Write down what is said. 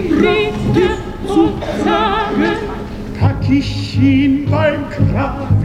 ihm Rede zu sagen, pack ich ihn beim Kragen.